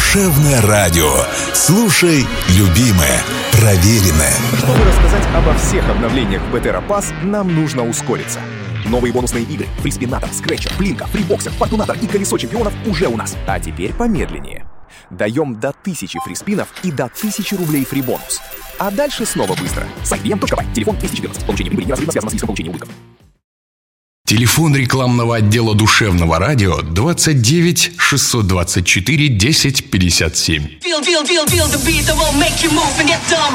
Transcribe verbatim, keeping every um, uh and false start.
Душевное радио. Слушай, любимое, проверенное. Чтобы рассказать обо всех обновлениях в Бетера Пасс, нам нужно ускориться. Новые бонусные игры, фриспинатор, скретчер, плинка, фрибоксер, фортунатор и колесо чемпионов уже у нас. А теперь помедленнее. Даем до тысячи фриспинов и до тысячи рублей фрибонус. А дальше снова быстро. Сайт би эм точка бай, телефон двести четырнадцать. Получение прибыли неразрывно связано с риском получения убытков. Телефон рекламного отдела Душевного радио двадцать девять шестьсот двадцать четыре десять пятьдесят семь. Feel, feel, feel, feel the beat that will make you move and get dumb.